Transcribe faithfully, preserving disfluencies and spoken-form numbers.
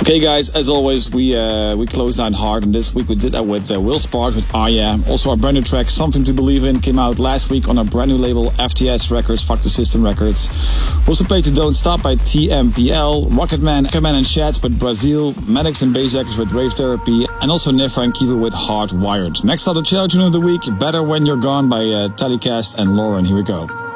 Okay, guys, as always, we uh, we closed down hard, and this week we did that with uh, Will Spark with Ah Yeah. Also, our brand new track, Something to Believe In, came out last week on our brand new label, F T S Records, Fuck the System Records. We also played to Don't Stop by T M P L, Rocketman, Rocketman and Shats with Brazil, Maddox and Bassjackers with Rave Therapy, and also Nifra and Kiva with Hardwired. Next up, the chill tune of the week, Better When You're Gone by uh, Telecast and Lauren. Here we go.